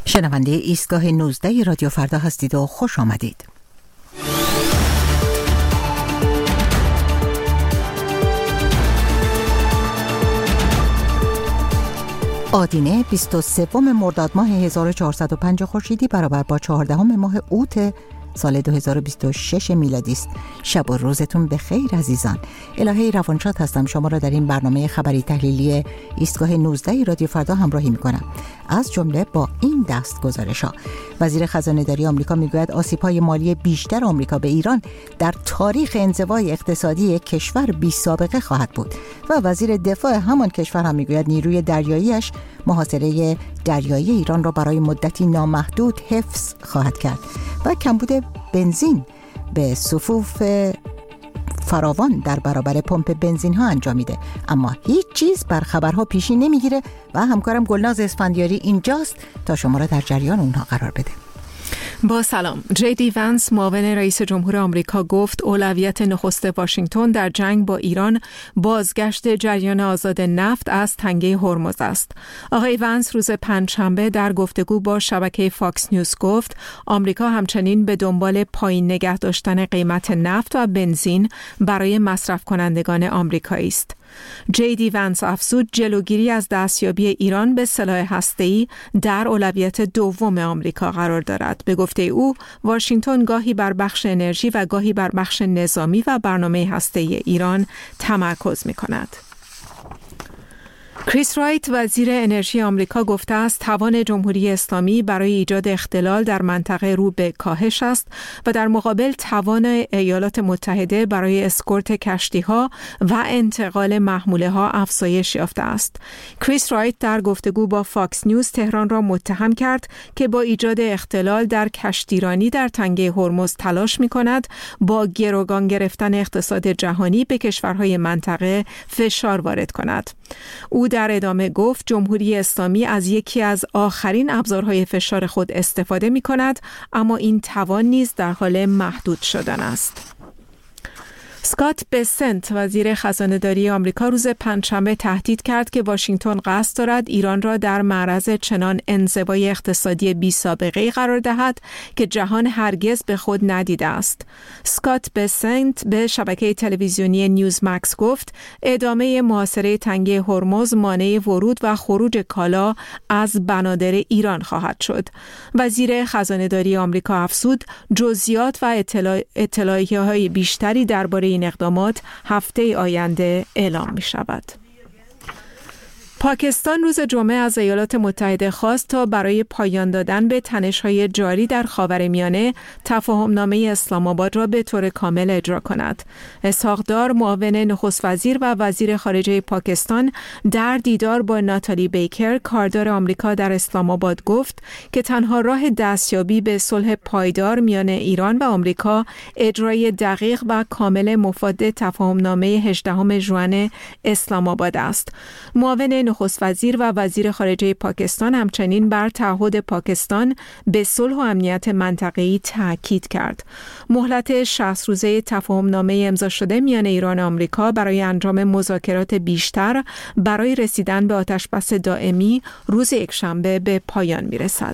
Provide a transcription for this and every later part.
شنونده ایستگاه 19 رادیو فردا هستید و خوش آمدید. آدینه 23 مرداد ماه 1405 خورشیدی برابر با 14 ماه اوت سال 2026 میلادی است. شب و روزتون بخیر عزیزان. الهه روانشاد هستم، شما را در این برنامه خبری تحلیلی ایستگاه 19 رادیو فردا همراهی می‌کنم. از جمله با این دست گزارش‌ها: وزیر خزانه‌داری آمریکا میگوید آسیب‌های مالی بیشتر آمریکا به ایران در تاریخ انزوای اقتصادی کشور بی سابقه خواهد بود و وزیر دفاع همان کشور هم میگوید نیروی دریایی‌اش محاصره دریایی ایران را برای مدتی نامحدود حفظ خواهد کرد و کمبود بنزین به صفوف فراوان در برابر پمپ بنزین ها انجامیده، اما هیچ چیز بر خبرها پیشی نمیگیره و همکارم گلناز اسفندیاری اینجاست تا شما را در جریان اونها قرار بده. با سلام. جی ونس معاون رئیس جمهور آمریکا گفت اولویت نخست واشنگتن در جنگ با ایران بازگشت جریان آزاد نفت از تنگه هرمز است. آقای ونس روز پنجشنبه در گفتگو با شبکه فاکس نیوز گفت آمریکا همچنین به دنبال پایین نگه داشتن قیمت نفت و بنزین برای مصرف کنندگان آمریکایی است. جی ونس افزود جلوگیری از دستیابی ایران به سلاح هسته‌ای در اولویت دوم آمریکا قرار دارد. به گفته او واشنگتن گاهی بر بخش انرژی و گاهی بر بخش نظامی و برنامه هسته‌ای ایران تمرکز می‌کند. کریس رایت وزیر انرژی آمریکا گفته است توان جمهوری اسلامی برای ایجاد اختلال در منطقه رو به کاهش است و در مقابل توان ایالات متحده برای اسکورت کشتی‌ها و انتقال محموله‌ها افزایش یافته است. کریس رایت در گفتگو با فاکس نیوز تهران را متهم کرد که با ایجاد اختلال در کشتیرانی در تنگه هرمز تلاش می‌کند با گروگان گرفتن اقتصاد جهانی به کشورهای منطقه فشار وارد کند. او در ادامه گفت جمهوری اسلامی از یکی از آخرین ابزارهای فشار خود استفاده می کند، اما این توان نیز در حال محدود شدن است. اسکات بسنت وزیر خزانه‌داری آمریکا روز پنجشنبه تهدید کرد که واشنگتن قصد دارد ایران را در معرض چنان انزوای اقتصادی بی سابقه‌ای قرار دهد که جهان هرگز به خود ندیده است. اسکات بسنت به شبکه تلویزیونی نیوز مکس گفت ادامه محاصره تنگه هرمز مانع ورود و خروج کالا از بنادر ایران خواهد شد. وزیر خزانه‌داری آمریکا افزود جزئیات و اطلاعیه‌های بیشتری درباره این اقدامات هفته آینده اعلام می شود. پاکستان روز جمعه از ایالات متحده خواست تا برای پایان دادن به تنش‌های جاری در خاورمیانه تفاهمنامه اسلام آباد را به طور کامل اجرا کند. اسحاق دار معاون نخست وزیر و وزیر خارجه پاکستان در دیدار با ناتالی بیکر کاردار آمریکا در اسلام آباد گفت که تنها راه دستیابی به صلح پایدار میان ایران و آمریکا اجرای دقیق و کامل مفاد تفاهمنامه 18 ژوئن اسلام آباد است. معاون نخست وزیر و وزیر خارجه پاکستان همچنین بر تعهد پاکستان به صلح و امنیت منطقه‌ای تاکید کرد. مهلت 60 روزه تفاهمنامه امضا شده میان ایران و آمریکا برای انجام مذاکرات بیشتر برای رسیدن به آتشبس دائمی روز یکشنبه به پایان می‌رسد.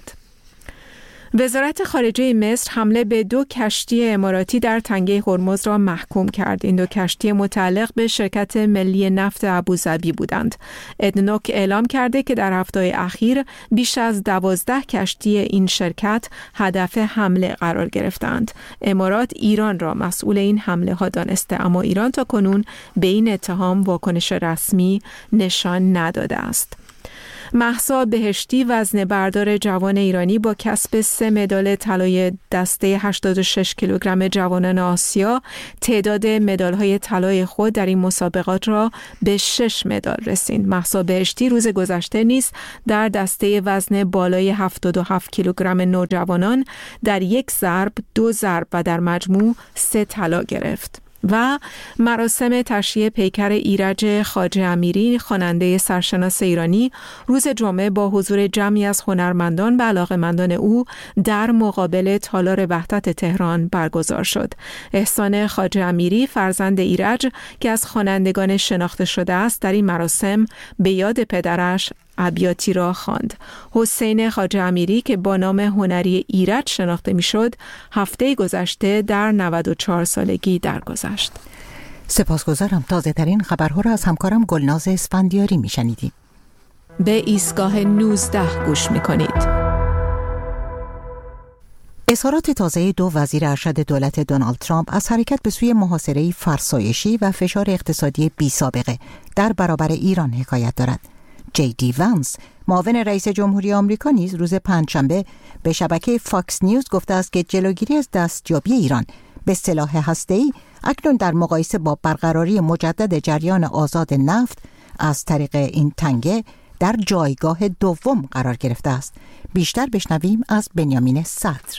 وزارت خارجه مصر حمله به 2 کشتی اماراتی در تنگه هرمز را محکوم کرد. این 2 کشتی متعلق به شرکت ملی نفت ابوظبی بودند. ادنوک اعلام کرده که در هفته‌های اخیر بیش از 12 کشتی این شرکت هدف حمله قرار گرفتند. امارات ایران را مسئول این حمله ها دانسته، اما ایران تا کنون به این اتهام واکنش رسمی نشان نداده است. مهسا بهشتی وزنه‌بردار جوان ایرانی با کسب 3 مدال طلای دسته 86 کیلوگرم جوانان آسیا تعداد مدال‌های طلای خود در این مسابقات را به 6 مدال رساند. مهسا بهشتی روز گذشته نیز در دسته وزن بالای 77 کیلوگرم نوجوانان در 1 ضرب، 2 ضرب و در مجموع 3 طلا گرفت. و مراسم تشییع پیکر ایرج خواجه امیری خواننده سرشناس ایرانی روز جمعه با حضور جمعی از هنرمندان و علاقه‌مندان او در مقابل تالار وحدت تهران برگزار شد. احسان خواجه امیری فرزند ایرج که از خوانندگان شناخته شده است در این مراسم به یاد پدرش ابیاتی را خواند. حسین خواجه امیری که با نام هنری ایرج شناخته میشد، هفته گذشته در 94 سالگی درگذشت. سپاسگزارم. تازه ترین خبرها را از همکارم گلناز اسفندیاری میشنیدیم. به ایستگاه 19 گوش میکنید. اظهارات تازه دو وزیر ارشد دولت دونالد ترامپ از حرکت به سوی محاصره فرسایشی و فشار اقتصادی بی‌سابقه در برابر ایران حکایت دارد. جی دی وانس، معاون رئیس جمهوری آمریکا، نیز روز پنجشنبه به شبکه فاکس نیوز گفته است که جلوگیری از دستیابی ایران به سلاح هسته‌ای اکنون در مقایسه با برقراری مجدد جریان آزاد نفت از طریق این تنگه در جایگاه دوم قرار گرفته است. بیشتر بشنویم از بنیامین صدر.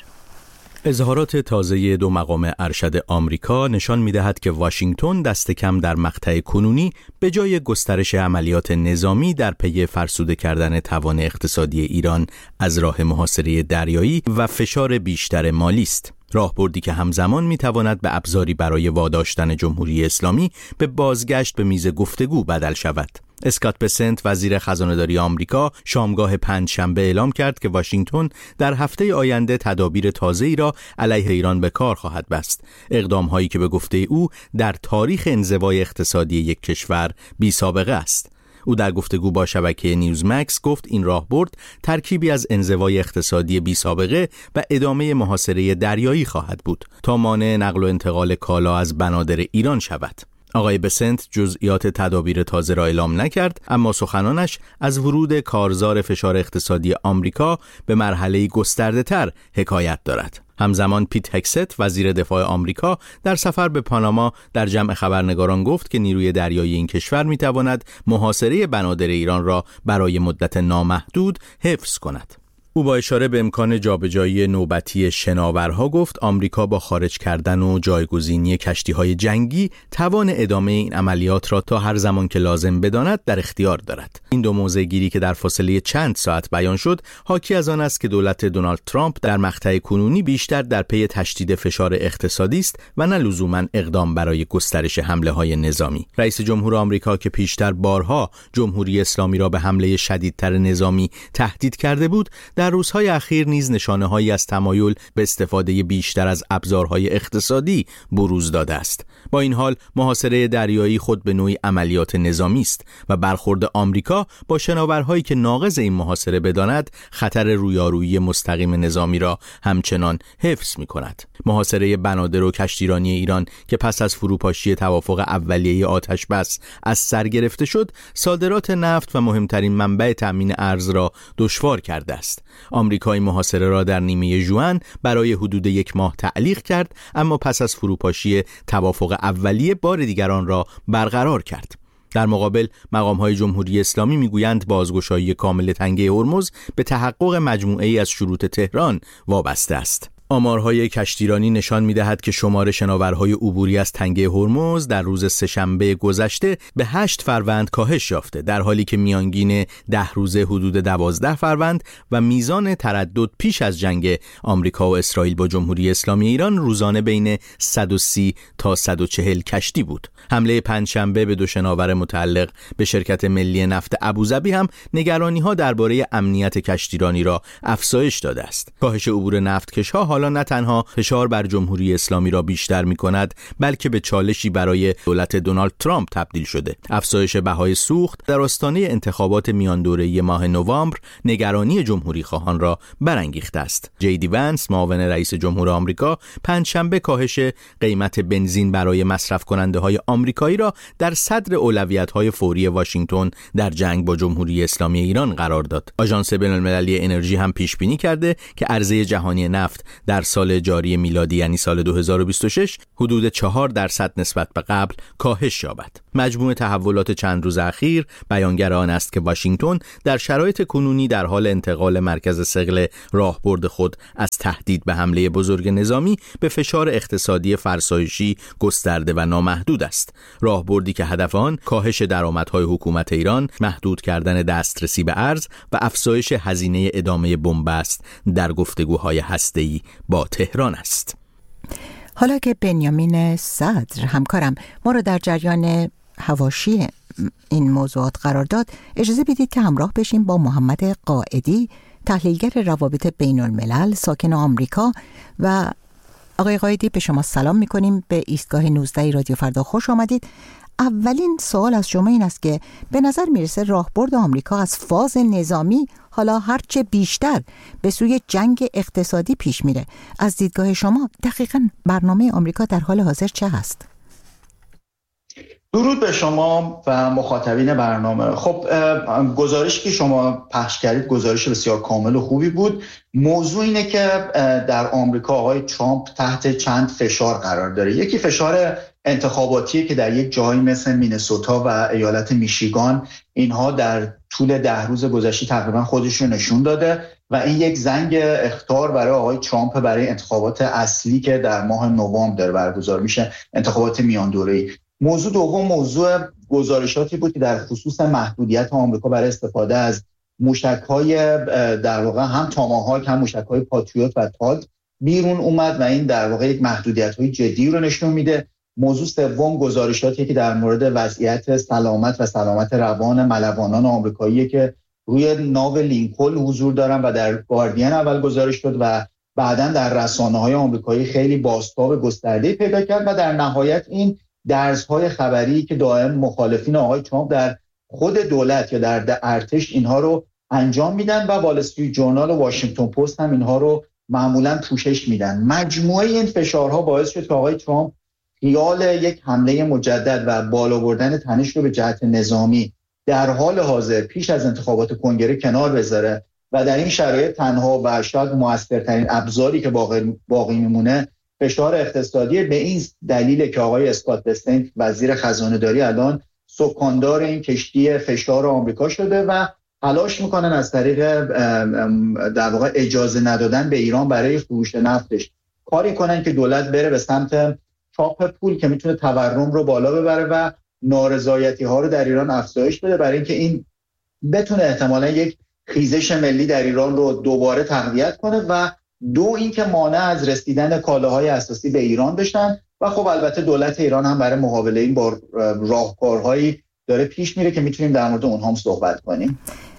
اظهارات تازه دو مقام ارشد آمریکا نشان می‌دهد که واشنگتن دست کم در مقطع کنونی به جای گسترش عملیات نظامی در پی فرسوده کردن توان اقتصادی ایران از راه محاصره دریایی و فشار بیشتر مالی است. راهبردی که همزمان می‌تواند به ابزاری برای واداشتن جمهوری اسلامی به بازگشت به میز گفتگو بدل شود. اسکات بسنت، وزیر خزانه‌داری آمریکا، شامگاه پنجشنبه اعلام کرد که واشنگتن در هفته آینده تدابیر تازه‌ای را علیه ایران به کار خواهد بست. اقدام‌هایی که به گفته او در تاریخ انزوای اقتصادی یک کشور بی‌سابقه است. او در گفتگو با شبکه نیوزمکس گفت این راهبرد ترکیبی از انزوای اقتصادی بی‌سابقه و ادامه محاصره دریایی خواهد بود تا مانع نقل و انتقال کالا از بنادر ایران شود. آقای بسنت جزئیات تدابیر تازه را اعلام نکرد، اما سخنانش از ورود کارزار فشار اقتصادی آمریکا به مرحله گسترده‌تر حکایت دارد. همزمان پیت هکست، وزیر دفاع آمریکا، در سفر به پاناما در جمع خبرنگاران گفت که نیروی دریایی این کشور می‌تواند محاصره بنادر ایران را برای مدت نامحدود حفظ کند. او با اشاره به امکان جابجایی نوبتی شناورها گفت آمریکا با خارج کردن و جایگزینی کشتی‌های جنگی توان ادامه این عملیات را تا هر زمان که لازم بداند در اختیار دارد. این دو موضع گیری که در فاصله چند ساعت بیان شد حاکی از آن است که دولت دونالد ترامپ در مقطع کنونی بیشتر در پی تشدید فشار اقتصادی است و نه لزوماً اقدام برای گسترش حمله‌های نظامی. رئیس جمهور آمریکا که پیشتر بارها جمهوری اسلامی را به حمله شدیدتر نظامی تهدید کرده بود، در روزهای اخیر نیز نشانه‌هایی از تمایل به استفاده بیشتر از ابزارهای اقتصادی بروز داده است. با این حال محاصره دریایی خود به نوعی عملیات نظامی است و برخورد آمریکا با شناورهایی که ناقض این محاصره بداند خطر رویارویی مستقیم نظامی را همچنان حفظ می‌کند. محاصره بنادر و کشتیرانی ایران که پس از فروپاشی توافق اولیه آتش بس از سر گرفته شد، صادرات نفت و مهمترین منبع تأمین ارز را دشوار کرده است. آمریکا این محاصره را در نیمه ژوئن برای حدود یک ماه تعلیق کرد، اما پس از فروپاشی توافق اولیه بار دیگر آن را برقرار کرد. در مقابل مقام‌های جمهوری اسلامی می‌گویند بازگشایی کامل تنگه هرمز به تحقق مجموعه‌ای از شروط تهران وابسته است. آمارهای کشتیرانی نشان می‌دهد که شمار شناورهای عبوری از تنگه هرمز در روز سه‌شنبه گذشته به 8 فروند کاهش یافته، در حالی که میانگین 10 روزه حدود 12 فروند و میزان تردد پیش از جنگ آمریکا و اسرائیل با جمهوری اسلامی ایران روزانه بین 130 تا 140 کشتی بود. حمله پنجشنبه به دو شناور متعلق به شرکت ملی نفت ابوظبی هم نگرانی‌ها درباره امنیت کشتیرانی را افزایش داده است. کاهش عبور نفتکش‌ها حالا نه تنها فشار بر جمهوری اسلامی را بیشتر می‌کند، بلکه به چالشی برای دولت دونالد ترامپ تبدیل شده. افزایش بهای سوخت در آستانه انتخابات میان دوره‌ای ماه نوامبر نگرانی جمهوری خواهان را برانگیخته است. جی دی وانس، معاون رئیس جمهور آمریکا، پنجشنبه کاهش قیمت بنزین برای مصرف کننده‌های آمریکایی را در صدر اولویت‌های فوری واشنگتن در جنگ با جمهوری اسلامی ایران قرار داد. آژانس بین‌المللی انرژی هم پیش بینی کرده که عرضه جهانی نفت در سال جاری میلادی یعنی سال 2026 حدود 4% نسبت به قبل کاهش یابد. مجموع تحولات چند روز اخیر بیانگر آن است که واشنگتن در شرایط کنونی در حال انتقال مرکز ثقل راهبرد خود از تهدید به حمله بزرگ نظامی به فشار اقتصادی فرسایشی گسترده و نامحدود است. راهبردی که هدف آن کاهش درآمدهای حکومت ایران، محدود کردن دسترسی به ارز و افزایش هزینه ادامه بنبست در گفتگوهای هسته‌ای با تهران است. حالا که بنیامین صدر همکارم ما را در جریان حواشی این موضوعات قرار داد، اجازه بدید که همراه بشیم با محمد قائدی، تحلیلگر روابط بین الملل، ساکن آمریکا. و آقای قائدی، به شما سلام میکنیم. به ایستگاه 19 رادیو فردا خوش آمدید. اولین سوال از شما این است که به نظر میرسه راهبرد آمریکا از فاز نظامی حالا هرچه بیشتر به سوی جنگ اقتصادی پیش میره. از دیدگاه شما دقیقاً برنامه آمریکا در حال حاضر چه هست؟ درود به شما و مخاطبین برنامه. خب گزارشی که شما پخش کردید گزارش بسیار کامل و خوبی بود. موضوع اینه که در آمریکا آقای ترامپ تحت چند فشار قرار داره. یکی فشار انتخاباتیه که در یک جایی مثل مینسوتا و ایالت میشیگان اینها در طول 10 روز گذشته تقریبا خودشون نشون داده و این یک زنگ اخطار برای آقای ترامپ برای انتخابات اصلی که در ماه نوامبر داره برگزار میشه، انتخابات میان دوره‌ای. موضوع دوم موضوع گزارشاتی بود که در خصوص محدودیت آمریکا برای استفاده از موشک‌های در واقع هم تاماهاک هم موشک‌های پاتریوت و تاگ بیرون اومد و این در واقع یک محدودیت‌های جدی رو نشون میده. موضوع سوم گزارشاتی که در مورد وضعیت سلامت و سلامت روان ملوانان آمریکایی که روی ناو لینکلن حضور دارن و در گاردین اول گزارش شد و بعداً در رسانه‌های آمریکایی خیلی بازتاب گسترده‌ای پیدا کرد و در نهایت این درس‌های خبری که دائم مخالفین آقای ترامپ در خود دولت یا در ارتش اینها رو انجام میدن و وال استریت جورنال و واشنگتن پست هم اینها رو معمولاً پوشش میدن. مجموعه این فشارها باعث شد که آقای ترامپ خیال یک حمله مجدد و بالا بردن تنش رو به جهت نظامی در حال حاضر پیش از انتخابات کنگره کنار بذاره و در این شرایط تنها و شاید موثرترین ابزاری که باقی میمونه فشار اقتصادی. به این دلیل که آقای اسکات بسنت وزیر خزانه داری الان سکاندار این کشتی فشار آمریکا شده و تلاش میکنن از طریق در واقع اجازه ندادن به ایران برای فروش نفتش کاری کنن که دولت بره به سمت چاپ پول که میتونه تورم رو بالا ببره و نارضایتی ها رو در ایران افزایش بده برای اینکه این بتونه احتمالاً یک خیزش ملی در ایران رو دوباره تقویت کنه و دو اینکه مانع از رسیدن کالاهای اساسی به ایران بشن و خب البته دولت ایران هم برای مقابله این با راهکارهایی داره پیش میره که میتونیم در مورد اونها هم صحبت کنیم.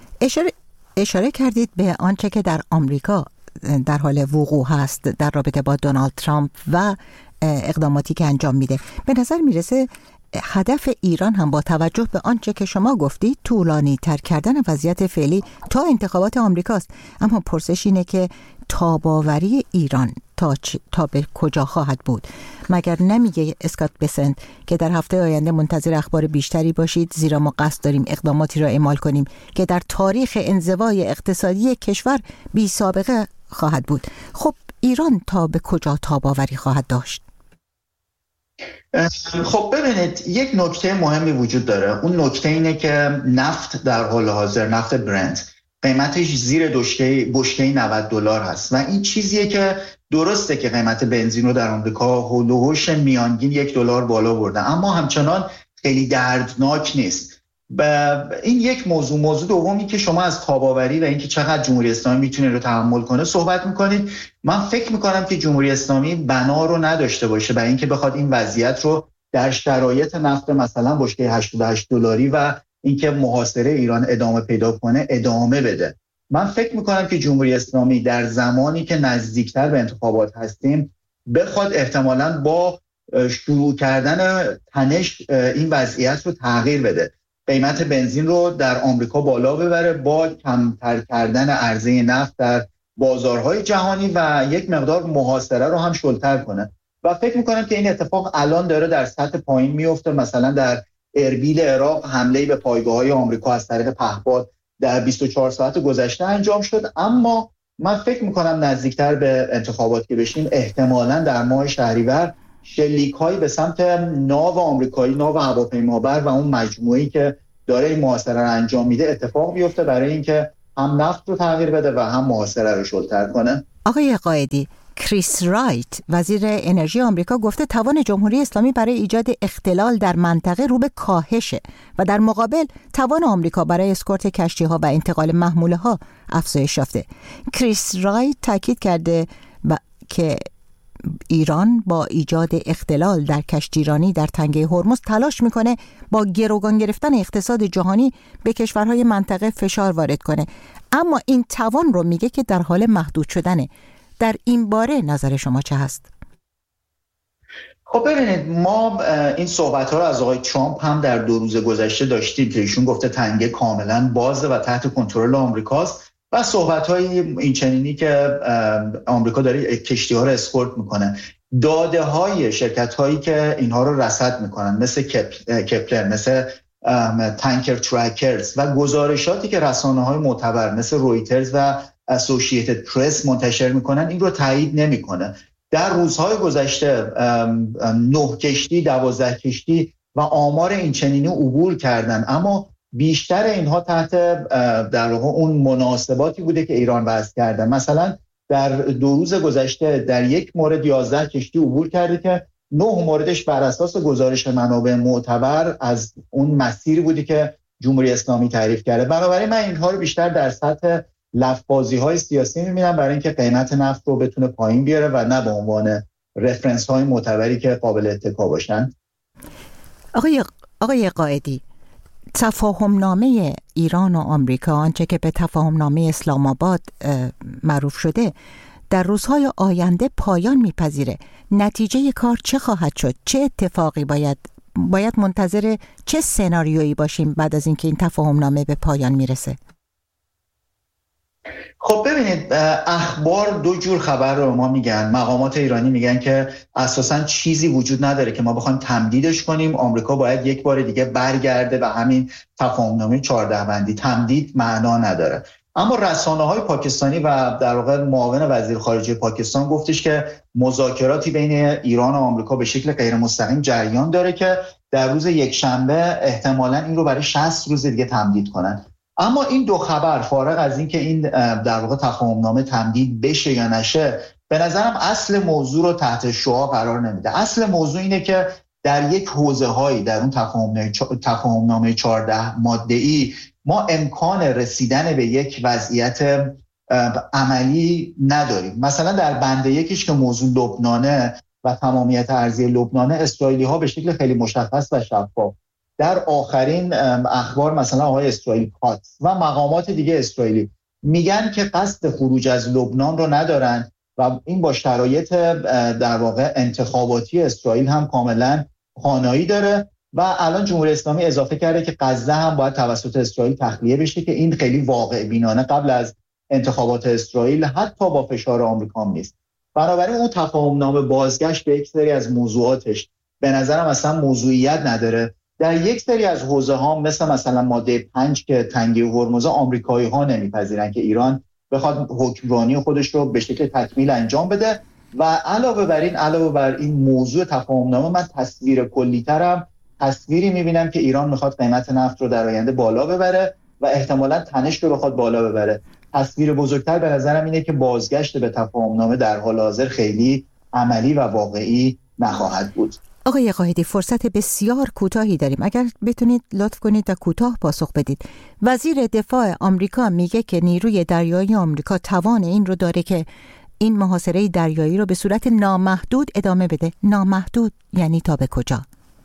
اشاره کردید به آنچه که در آمریکا در حال وقوع هست در رابطه با دونالد ترامپ و اقداماتی که انجام میده. به نظر میرسه هدف ایران هم با توجه به آنچه که شما گفتید طولانی تر کردن وضعیت فعلی تا انتخابات آمریکاست. اما پرسش اینه که تاباوری ایران تا به کجا خواهد بود؟ مگر نمیگه اسکات بسنت که در هفته آینده منتظر اخبار بیشتری باشید زیرا ما قصد داریم اقداماتی را اعمال کنیم که در تاریخ انزوای اقتصادی کشور بی سابقه خواهد بود. خب ایران تا به کجا تاباوری خواهد داشت؟ خب ببینید یک نکته مهمی وجود داره. اون نکته اینه که نفت در حال حاضر، نفت برنت قیمتش زیر بشکه $90 هست و این چیزیه که درسته که قیمت بنزین رو در آمریکا هولوش میانگین $1 بالا برده اما همچنان خیلی دردناک نیست. این یک موضوع دومی که شما از تاباوری و اینکه چقدر جمهوری اسلامی میتونه رو تحمل کنه صحبت میکنید. من فکر میکنم که جمهوری اسلامی بنا رو نداشته باشه برای اینکه بخواد این وضعیت رو در شرایط نفت مثلا بشکه $88 و اینکه محاصره ایران ادامه پیدا کنه ادامه بده. من فکر میکنم که جمهوری اسلامی در زمانی که نزدیکتر به انتخابات هستیم بخواد احتمالاً با شروع کردن تنش این وضعیت رو تغییر بده، قیمت بنزین رو در آمریکا بالا ببره با کمتر کردن عرضه نفت در بازارهای جهانی و یک مقدار محاصره رو هم شلتر کنه و فکر میکنم که این اتفاق الان داره در سطح پایین میفته. مثلا در اربیل عراق حمله به پایگاه‌های آمریکا از طریق پهپاد در 24 ساعت گذشته انجام شد اما من فکر میکنم نزدیکتر به انتخابات که بشیم احتمالاً در ماه شهریور شلیک‌هایی به سمت ناو آمریکایی، ناو هواپیمابر و اون مجموعه‌ای که داره این محاصره رو انجام میده اتفاق بیفته برای اینکه هم نفت رو تغییر بده و هم محاصره رو شلتر کنه. آقای قائدی، کریس رایت وزیر انرژی آمریکا گفته توان جمهوری اسلامی برای ایجاد اختلال در منطقه رو به کاهشه و در مقابل توان آمریکا برای اسکورت کشتی‌ها و انتقال محموله‌ها افزایش یافته. کریس رایت تاکید کرده که ایران با ایجاد اختلال در کشتیرانی در تنگه هرمز تلاش میکنه با گروگان گرفتن اقتصاد جهانی به کشورهای منطقه فشار وارد کنه، اما این توان رو میگه که در حال محدود شدنه. در این باره نظر شما چه هست؟ خب ببینید، ما این صحبت‌ها رو از آقای ترامپ هم در 2 روز گذشته داشتیم که ایشون گفته تنگه کاملا بازه و تحت کنترل آمریکاست و صحبت‌های این چنینی که آمریکا داره کشتی‌ها رو اسکورت میکنه. داده‌های شرکت‌هایی که اینها رو رصد میکنن مثل کپلر، مثل تانکر ترکرز و گزارشاتی که رسانه‌های معتبر مثل رویترز و اسوسییتد پرس منتشر میکنن این رو تایید نمیکنه. در روزهای گذشته 9 کشتی 12 کشتی و آمار این چنینی عبور کردن، اما بیشتر اینها تحت در واقع اون مناسباتی بوده که ایران وضع کرده. مثلا در 2 روز گذشته در یک مورد 11 کشتی عبور کرده که 9 موردش بر اساس گزارش منابع معتبر از اون مسیری بودی که جمهوری اسلامی تعریف کرده. بنابراین من اینها رو بیشتر در سطح لفظبازی‌های سیاسی می‌بینم برای اینکه قیمت نفت رو بتونه پایین بیاره و نه به عنوان رفرنس‌های معتبری که قابل اتکا باشن. آقای قائدی، تفاهم‌نامه ایران و آمریکا، آنچه که به تفاهم‌نامه اسلام آباد معروف شده، در روزهای آینده پایان میپذیره. نتیجه کار چه خواهد شد؟ چه اتفاقی باید منتظر چه سناریویی باشیم بعد از اینکه این تفاهم‌نامه به پایان میرسه؟ خب ببینید، اخبار 2 جور خبر رو ما میگن. مقامات ایرانی میگن که اساساً چیزی وجود نداره که ما بخوایم تمدیدش کنیم، آمریکا باید یک بار دیگه برگرده و همین تفاهم‌نامه 14 بندی. تمدید معنا نداره. اما رسانه‌های پاکستانی و در واقع معاون وزیر خارجه پاکستان گفتش که مذاکراتی بین ایران و آمریکا به شکل غیر مستقیم جریان داره که در روز یکشنبه احتمالاً این رو برای 60 روز دیگه تمدید کنن. اما این 2 خبر فارغ از این که این در واقع تفاهم‌نامه تمدید بشه یا نشه، به نظرم اصل موضوع رو تحت شعاع قرار نمیده. اصل موضوع اینه که در یک حوزه‌هایی در اون تفاهم‌نامه 14 ماده‌ای ما امکان رسیدن به یک وضعیت عملی نداریم. مثلا در بند 1 که موضوع لبنانه و تمامیت ارضی لبنانه، اسرائیلی‌ها به شکل خیلی مشخص و شفاف در آخرین اخبار، مثلا آقای اسرائیل کاتس و مقامات دیگه اسرائیلی میگن که قصد خروج از لبنان رو ندارن و این با شرایط در واقع انتخاباتی اسرائیل هم کاملا خانایی داره. و الان جمهوری اسلامی اضافه کرده که غزه هم باید توسط اسرائیل تخلیه بشه که این خیلی واقع بینانه قبل از انتخابات اسرائیل حتی با فشار آمریکا نیست. بنابراین اون تفاهم‌نامه بازگشت به یک سری از موضوعاتش به نظرم اصلا موضوعیت نداره. در یک سری از حوزه‌ها مثلا ماده 5 که تنگه هرمز، آمریکایی‌ها نمیپذیرن که ایران بخواد حکمرانی خودش رو به شکل تکمیل انجام بده. و علاوه بر این موضوع تفاهم‌نامه، من تصویر کلی‌ترم تصویری می‌بینم که ایران میخواد قیمت نفت رو در آینده بالا ببره و احتمالاً تنش رو بخواد بالا ببره. تصویر بزرگتر به نظرم اینه که بازگشت به تفاهم‌نامه در حال حاضر خیلی عملی و واقعی نخواهد بود. آقای قائدی، فرصت بسیار کوتاهی داریم، اگر بتونید لطف کنید و کوتاه پاسخ بدید. وزیر دفاع آمریکا میگه که نیروی دریایی آمریکا توان این رو داره که این محاصره دریایی رو به صورت نامحدود ادامه بده. نامحدود یعنی تا به کجا؟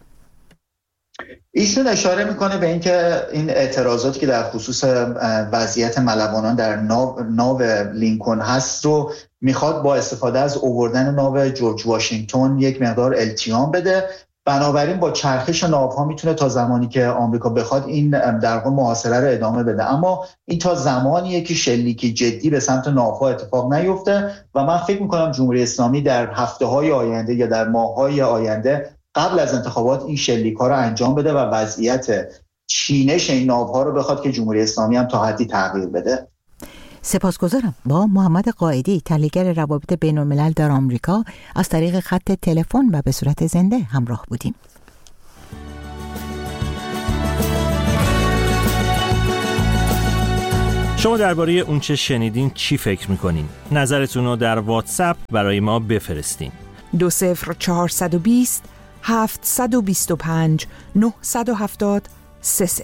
ایشون اشاره میکنه به اینکه این اعتراضاتی که در خصوص وضعیت ملوانان در ناو لینکن هست رو میخواد با استفاده از آوردن ناو جورج واشنگتن یک مقدار التیام بده. بنابراین با چرخش ناوها میتونه تا زمانی که آمریکا بخواد این در واقع محاصره رو ادامه بده، اما این تا زمانیه که شلیکی جدی به سمت ناوها اتفاق نیفته. و من فکر میکنم جمهوری اسلامی در هفته‌های آینده یا در ماه‌های آینده قبل از انتخابات این شلیک‌ها رو انجام بده و وضعیت چینش این ناوها رو بخواد که جمهوری اسلامی هم تا حدی تغییر بده. سپاسگزارم. با محمد قائدی، تحلیلگر روابط بین‌الملل در آمریکا، از طریق خط تلفن و به صورت زنده همراه بودیم. شما درباره اون چه شنیدین چی فکر می‌کنین؟ نظرتون رو در واتساپ برای ما بفرستین. 20420 725 970 30.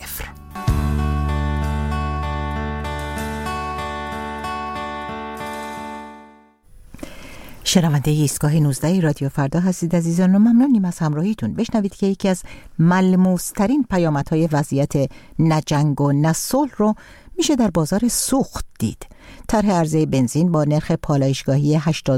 شنونده ایستگاه 19 رادیو فردا هستید عزیزان و ممنونیم از همراهیتون. بشنوید که یکی از ملموس‌ترین پیامدهای وضعیت نه جنگ و نه صلح رو میشه در بازار سوخت دید. طرح عرضه بنزین با نرخ پالایشگاهی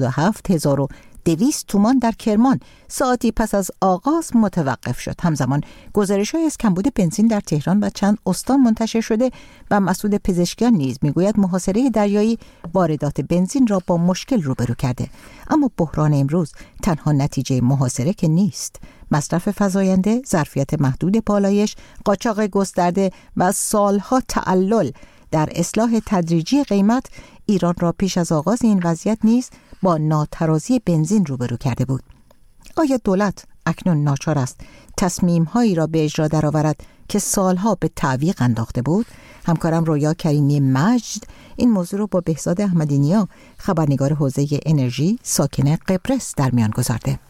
87,200 تومان در کرمان ساعتی پس از آغاز متوقف شد. همزمان گزارش‌هایی از کمبود بنزین در تهران و چند استان منتشر شده و مسئول پزشکیان نیز میگوید محاصره دریایی واردات بنزین را با مشکل روبرو کرده. اما بحران امروز تنها نتیجه محاصره که نیست. مصرف فزاینده، ظرفیت محدود پالایش، قاچاق گسترده و سالها تعلل در اصلاح تدریجی قیمت ایران را پیش از آغاز این وضعیت نیز با ناترازی بنزین روبرو کرده بود. آیا دولت اکنون ناچار است تصمیم‌هایی را به اجرا درآورد که سالها به تعویق انداخته بود؟ همکارم رویا کریمی مجد این موضوع را با بهزاد احمدی‌نیا، خبرنگار حوزه انرژی ساکن قبرس، در میان گذارده.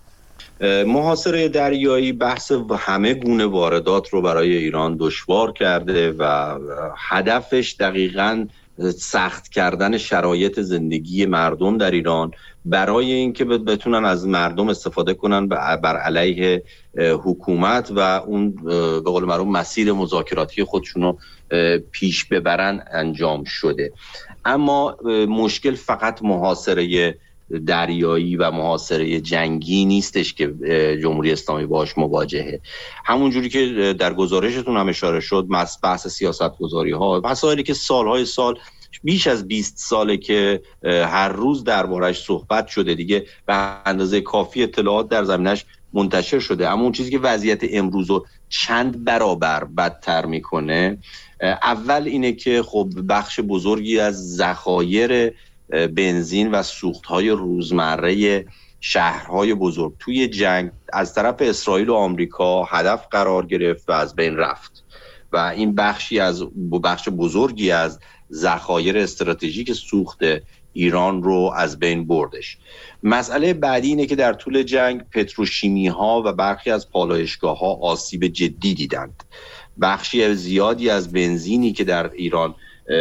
محاصره دریایی بحث همه گونه واردات رو برای ایران دشوار کرده و هدفش دقیقاً سخت کردن شرایط زندگی مردم در ایران برای اینکه بتونن از مردم استفاده کنن بر علیه حکومت و اون به قول معروف مسیر مذاکراتی خودشون رو پیش ببرن انجام شده. اما مشکل فقط محاصره دریایی و محاصره جنگی نیستش که جمهوری اسلامی باهاش مواجهه. همون جوری که در گزارشتون هم اشاره شد، بحث سیاست‌گذاری ها، مسائلی که سالهای سال بیش از 20 ساله که هر روز دربارش صحبت شده دیگه به اندازه کافی اطلاعات در زمینش منتشر شده. اما اون چیزی که وضعیت امروز رو چند برابر بدتر میکنه اول اینه که خب بخش بزرگی از ذخایر بنزین و سوخت‌های روزمره شهرهای بزرگ توی جنگ از طرف اسرائیل و آمریکا هدف قرار گرفت و از بین رفت و این بخش بزرگی از ذخایر استراتژیک سوخت ایران رو از بین بردش. مسئله بعدی اینه که در طول جنگ پتروشیمی ها و برخی از پالایشگاه ها آسیب جدی دیدند. بخشی زیادی از بنزینی که در ایران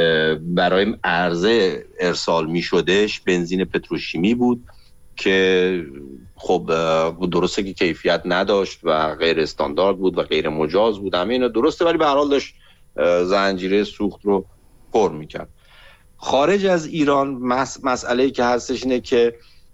برای عرضه ارسال می شدش بنزین پتروشیمی بود که خب درسته که کیفیت نداشت و غیر استاندارد بود و غیر مجاز بود، همه اینا درسته، ولی به هر حال داشت زنجیره سوخت رو پر میکرد. خارج از ایران مسئله‌ای که هستش اینه که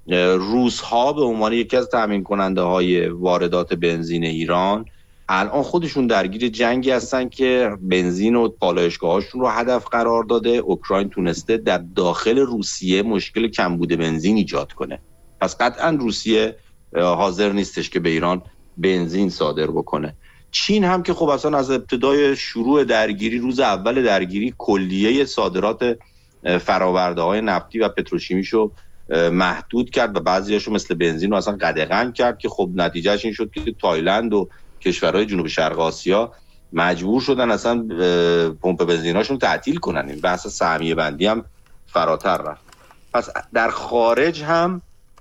روس‌ها به عنوان یکی از تامین کننده های واردات بنزین ایران الان خودشون درگیر جنگی هستن که بنزین و پالایشگاهاشون رو هدف قرار داده. اوکراین تونسته در داخل روسیه مشکل کمبود بنزین ایجاد کنه، پس قطعا روسیه حاضر نیستش که به ایران بنزین صادر بکنه. چین هم که خب اصلا از ابتدای شروع درگیری، روز اول درگیری، کلیه صادرات فرآورده‌های نفتی و پتروشیمیشو محدود کرد و بعضیاشو مثل بنزین رو اصلا قدغن کرد که خب نتیجهش این شد که تایلند و کشورهای جنوب شرق آسیا مجبور شدن اصلا پمپ بنزیناشون تعطیل کنن. این بحث سهمیه بندی هم فراتر رفت. پس در خارج هم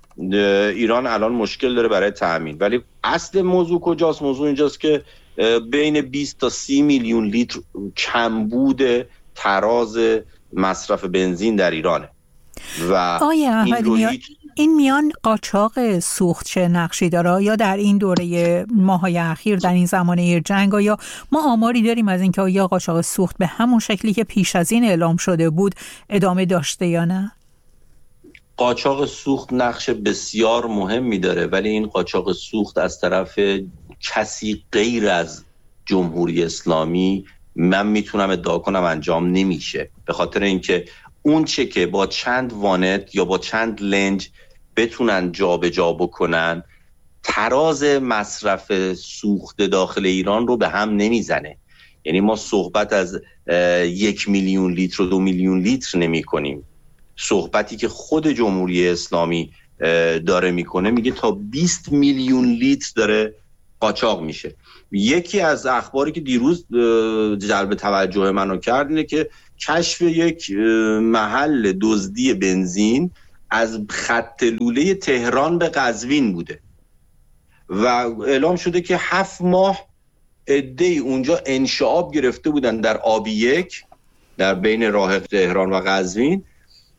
ایران الان مشکل داره برای تامین، ولی اصل موضوع کجاست؟ موضوع اینجاست که بین 20 تا 30 میلیون لیتر کمبود تراز مصرف بنزین در ایرانه و این میان قاچاق سوخت چه نقشی داره؟ یا در این دوره ماهای اخیر در این زمانه جنگ یا ما آماری داریم از اینکه یا قاچاق سوخت به همون شکلی که پیش از این اعلام شده بود ادامه داشته یا نه؟ قاچاق سوخت نقش بسیار مهمی داره، ولی این قاچاق سوخت از طرف کسی غیر از جمهوری اسلامی من میتونم ادعا کنم انجام نمیشه، به خاطر اینکه اون چه که با چند وانت یا با چند لنج بتونن جابجا بکنن تراز مصرف سوخت داخل ایران رو به هم نمیزنه. یعنی ما صحبت از 1 میلیون لیتر و 2 میلیون لیتر نمی کنیم. صحبتی که خود جمهوری اسلامی داره میکنه میگه تا 20 میلیون لیتر داره قاچاق میشه. یکی از اخباری که دیروز جلب توجه منو کرد اینه که کشف یک محل دزدی بنزین از خط لوله تهران به قزوین بوده و اعلام شده که 7 ماه عده‌ای اونجا انشعاب گرفته بودن در آبی 1 در بین راه تهران و قزوین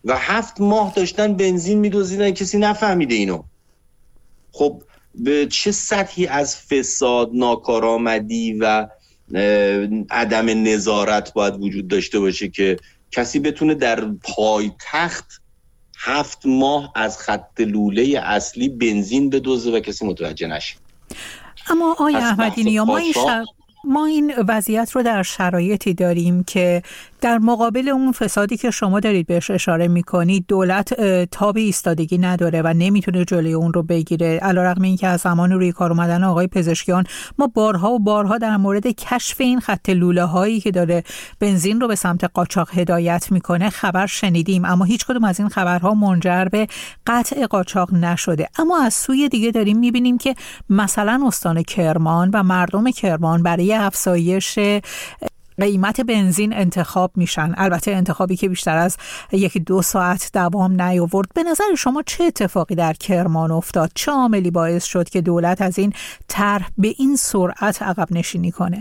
و 7 ماه داشتن بنزین میدزدیدن، کسی نفهمیده اینو. خب به چه سطحی از فساد، ناکارآمدی و عدم نظارت باید وجود داشته باشه که کسی بتونه در پایتخت 7 ماه از خط لوله اصلی بنزین بدزده و کسی متوجه نشه. اما آقای احمدی نیا، ما این وضعیت رو در شرایطی داریم که در مقابل اون فسادی که شما دارید بهش اشاره میکنید دولت تاب ایستادگی نداره و نمیتونه جلوی اون رو بگیره، علیرغم اینکه از زمان روی کار اومدن آقای پزشکیان ما بارها و بارها در مورد کشف این خط لوله هایی که داره بنزین رو به سمت قاچاق هدایت میکنه خبر شنیدیم، اما هیچ کدوم از این خبرها منجر به قطع قاچاق نشده. اما از سوی دیگه داریم میبینیم که مثلا استان کرمان و مردم کرمان برای افزایش قیمت بنزین انتخاب میشن، البته انتخابی که بیشتر از 1-2 ساعت دوام نیاورد. به نظر شما چه اتفاقی در کرمان افتاد؟ چه عاملی باعث شد که دولت از این طرح به این سرعت عقب نشینی کنه؟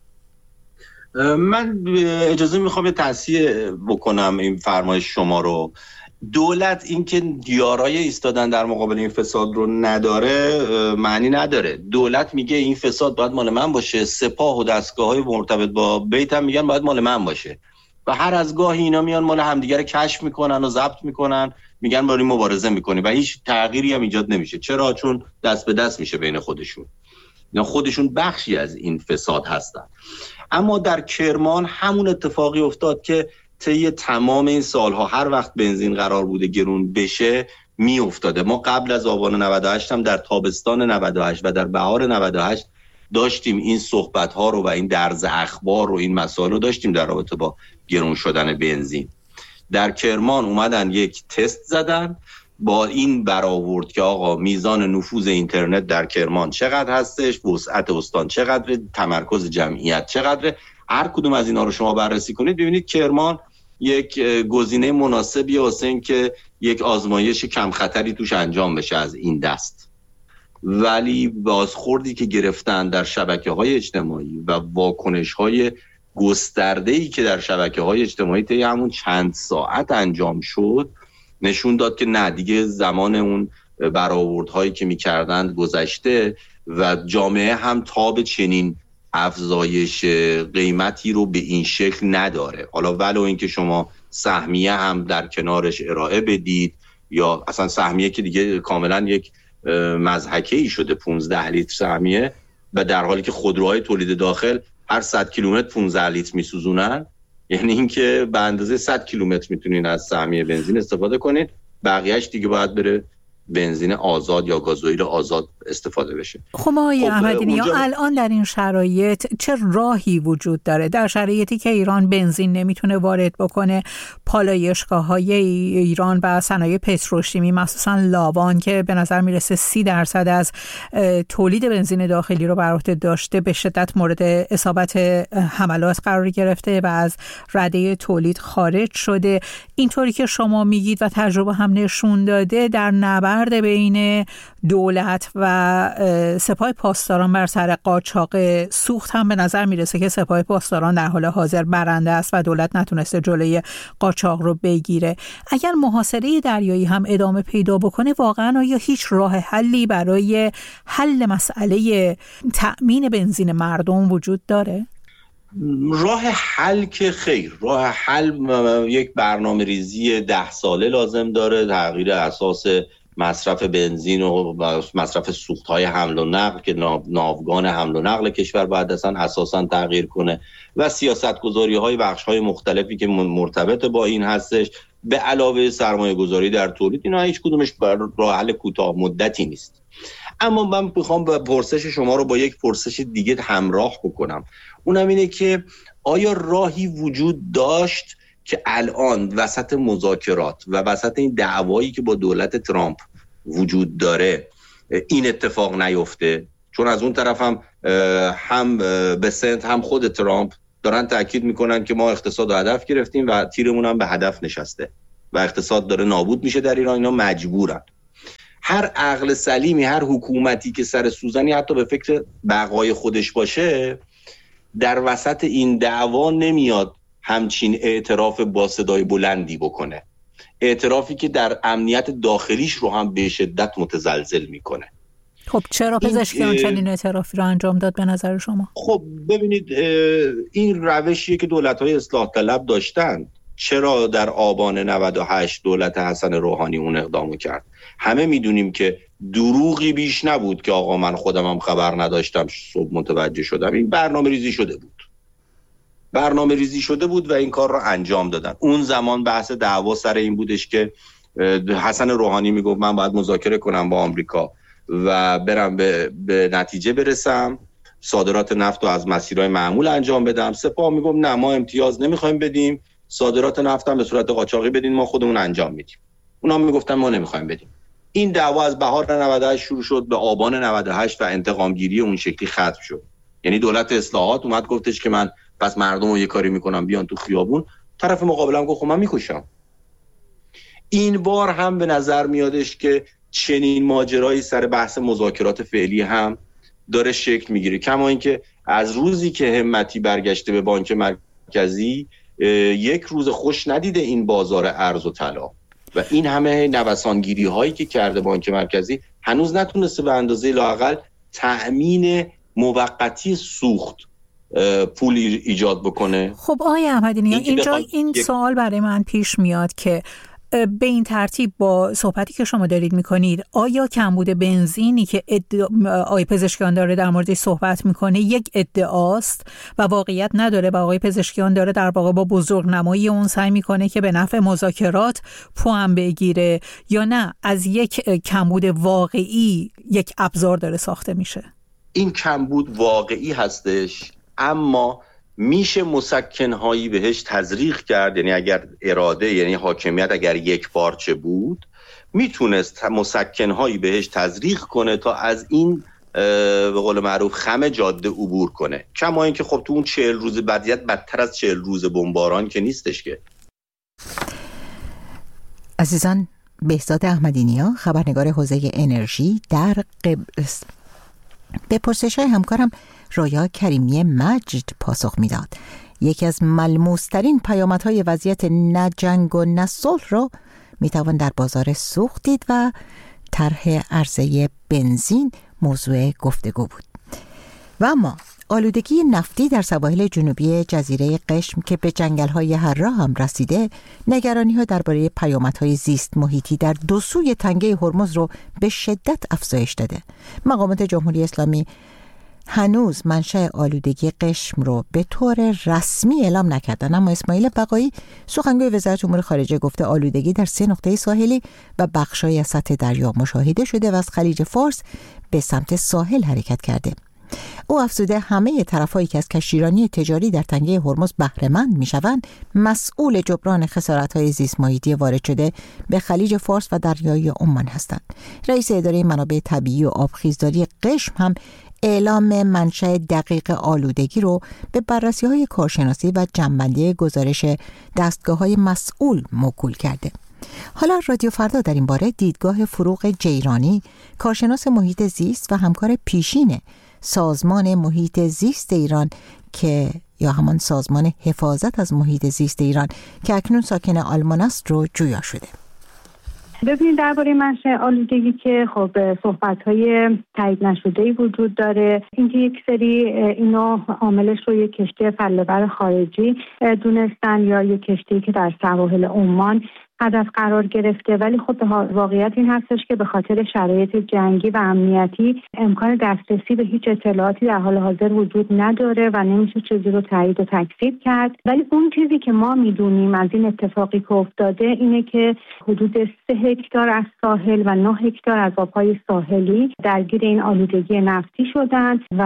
من اجازه میخوام تصحیح بکنم این فرمایش شما رو. دولت اینکه یارای ایستادن در مقابل این فساد رو نداره معنی نداره. دولت میگه این فساد باید مال من باشه، سپاه و دستگاه‌های مرتبط با بیت هم میگن باید مال من باشه و هر از گاهی اینا میان مال همدیگه رو کشف میکنن و ضبط میکنن، میگن بریم مبارزه میکنیم و هیچ تغییری هم ایجاد نمیشه. چرا؟ چون دست به دست میشه بین خودشون، اینا خودشون بخشی از این فساد هستن. اما در کرمان همون اتفاقی افتاد که طی تمام این سالها هر وقت بنزین قرار بوده گرون بشه می افتاده. ما قبل از آبان 98 هم در تابستان 98 و در بهار 98 داشتیم این صحبت‌ها رو و این درز اخبار رو، این مسائل رو داشتیم در رابطه با گرون شدن بنزین. در کرمان اومدن یک تست زدن، با این برآورد که آقا میزان نفوذ اینترنت در کرمان چقدر هستش، وسعت استان چقدره، تمرکز جمعیت چقدره. هر کدوم از اینا رو شما بررسی کنید ببینید کرمان یک گزینه مناسبیه واسه این که یک آزمایش کم خطری توش انجام بشه از این دست. ولی بازخوردی که گرفتن در شبکه‌های اجتماعی و واکنش‌های گسترده‌ای که در شبکه‌های اجتماعی طی همون چند ساعت انجام شد نشون داد که نه دیگه زمان اون برآوردهایی که می‌کردند گذشته و جامعه هم تاب چنین افزایش قیمتی رو به این شکل نداره. حالا ولو اینکه شما سهمیه هم در کنارش ارائه بدید یا اصلا سهمیه که دیگه کاملا یک مضحکه‌ای شده، 15 لیتر سهمیه، و در حالی که خودروهای تولید داخل هر 100 کیلومتر 15 لیتر میسوزونن، یعنی اینکه به اندازه 100 کیلومتر میتونین از سهمیه بنزین استفاده کنید، بقیه‌اش دیگه باید بره بنزین آزاد یا گازوئیل آزاد استفاده بشه. خب آقای احمدی نیا، الان در این شرایط چه راهی وجود داره؟ در شرایطی که ایران بنزین نمیتونه وارد بکنه، پالایشگاه‌های ایران و صنایع پتروشیمی مخصوصا لاوان که به نظر میرسه 30% از تولید بنزین داخلی رو بر عهده داشته به شدت مورد اصابت حملات قرار گرفته و از رده تولید خارج شده. اینطوری که شما میگید و تجربه هم نشون داده، در نبرد بین دولت و سپاه پاسداران بر سر قاچاق سوخت هم به نظر میرسه که سپاه پاسداران در حال حاضر برنده است و دولت نتونسته جلوی قاچاق رو بگیره. اگر محاصره دریایی هم ادامه پیدا بکنه، واقعا آیا هیچ راه حلی برای حل مسئله تأمین بنزین مردم وجود داره؟ راه حل که خیر، راه حل یک برنامه ریزی 10 ساله لازم داره، تغییر اساس مصرف بنزین و مصرف سوخت‌های حمل و نقل که ناوگان حمل و نقل کشور باید اصلا اساساً تغییر کنه و سیاست‌گذاری‌های بخش‌های مختلفی که مرتبط با این هستش، به علاوه سرمایه‌گذاری در تولید. اینا هیچ کدومش راه حل کوتاه مدتی نیست. اما من می‌خوام پرسش شما رو با یک پرسش دیگه همراه بکنم. اونم اینه که آیا راهی وجود داشت که الان وسط مذاکرات و وسط این دعوایی که با دولت ترامپ وجود داره این اتفاق نیفته؟ چون از اون طرف هم بسنت هم خود ترامپ دارن تاکید میکنن که ما اقتصاد رو هدف گرفتیم و تیرمون هم به هدف نشسته و اقتصاد داره نابود میشه در ایران. اینا مجبورن. هر عقل سلیمی، هر حکومتی که سر سوزنی حتی به فکر بقای خودش باشه، در وسط این دعوا نمیاد همچین اعتراف با صدای بلندی بکنه. اعترافی که در امنیت داخلیش رو هم به شدت متزلزل میکنه. خب چرا پزشکیان چنین اعترافی رو انجام داد به نظر شما؟ خب ببینید، این روشیه که دولت‌های اصلاح طلب داشتن. چرا در آبان 98 دولت حسن روحانی اون اقدامو کرد؟ همه میدونیم که دروغی بیش نبود که آقا من خودم هم خبر نداشتم، صبح متوجه شدم. این برنامه ریزی شده بود و این کار رو انجام دادن. اون زمان بحث دعوا سر این بودش که حسن روحانی میگفت من باید مذاکره کنم با آمریکا و برم به نتیجه برسم، صادرات نفت رو از مسیرهای معمول انجام بدم. سپاه میگفت نه، ما امتیاز نمیخوایم بدیم، صادرات نفت هم به صورت قاچاقی بدین، ما خودمون انجام میدیم. اونا میگفتن ما نمیخوایم بدیم. این دعوا از بهار 98 شروع شد، به آبان 98 و انتقام گیری اون شکلی ختم شد. یعنی دولت اصلاحات اومد گفتش که من پس مردم رو یه کاری میکنم بیان تو خیابون، طرف مقابلم گفت خب من میکشم. این بار هم به نظر میادش که چنین ماجرایی سر بحث مذاکرات فعلی هم داره شکل میگیره. کما اینکه از روزی که همتی برگشته به بانک مرکزی یک روز خوش ندیده این بازار ارز و طلا و این همه نوسانگیری هایی که کرده بانک مرکزی هنوز نتونسته به اندازه لااقل تأمین موقتی سوخت پول ایجاد بکنه. خب آقای احمدی نژاد، اینجا این سوال برای من پیش میاد که به این ترتیب با صحبتی که شما دارید میکنید، آیا کمبود بنزینی که آقای پزشکیان داره در موردش صحبت میکنه یک ادعاست و واقعیت نداره و آقای پزشکیان داره در واقع با بزرگنمایی اون سعی میکنه که به نفع مذاکرات پوان بگیره، یا نه از یک کمبود واقعی یک ابزار داره ساخته میشه؟ این کمبود واقعی هستش، اما میشه مسکن‌هایی بهش تزریق کرد. یعنی اگر اراده، یعنی حاکمیت اگر یک پارچه بود، میتونست مسکن‌هایی بهش تزریق کنه تا از این به قول معروف خم جاده عبور کنه. کما اینکه خب تو اون 40 روز بدیت بدتر از 40 روز بمباران که نیستش که. عزیزان، بهزاد احمدی نیا، خبرنگار حوزه انرژی در قبرس، به پرسش‌های همکارم رویا کریمی مجد پاسخ میداد. یکی از ملموس‌ترین پیامدهای وضعیت نه جنگ و نه صلح را میتوان در بازار سوخت دید و طرح عرضه بنزین موضوع گفتگو بود. و اما آلودگی نفتی در سواحل جنوبی جزیره قشم که به جنگل‌های حرا هم رسیده، نگرانی‌ها درباره پیامدهای زیست محیطی در دو سوی تنگه هرمز رو به شدت افزایش داده. مقامات جمهوری اسلامی هنوز منشأ آلودگی قشم رو به طور رسمی اعلام نکردن، اما اسماعیل بقایی، سخنگوی وزارت امور خارجه، گفته آلودگی در 3 نقطه ساحلی و بخشای از سطح دریا مشاهده شده و از خلیج فارس به سمت ساحل حرکت کرده. او افزوده همه طرفایی که از کشتیرانی تجاری در تنگه هرمز بهره مند میشوند مسئول جبران خسارت‌های زیست محیطی وارد شده به خلیج فارس و دریای عمان هستند. رئیس اداره منابع طبیعی و آبخیزداری قشم هم اعلام منشأ دقیق آلودگی رو به بررسی‌های کارشناسی و جمع‌بندی گزارش دستگاه‌های مسئول موکول کرده. حالا رادیو فردا در این باره دیدگاه فروغ جیرانی، کارشناس محیط زیست و همکار پیشین سازمان محیط زیست ایران که یا همان سازمان حفاظت از محیط زیست ایران که اکنون ساکن آلمان است رو جویا شده. ببینید، درباره منشأ آلودگی که خب صحبت‌های تایید نشده‌ای وجود داره. اینکه یک سری اینو عاملش رو یک کشتی فله‌بر خارجی دونستن یا یک کشتی که در سواحل عمان هدف قرار گرفته، ولی خب واقعیت این هستش که به خاطر شرایط جنگی و امنیتی امکان دسترسی به هیچ اطلاعاتی در حال حاضر وجود نداره و نمیشه چیزی رو تایید و تکذیب کرد. ولی اون چیزی که ما میدونیم از این اتفاقی که افتاده اینه که حدود 3 هکتار از ساحل و 9 هکتار از آبهای ساحلی درگیر این آلودگی نفتی شدن و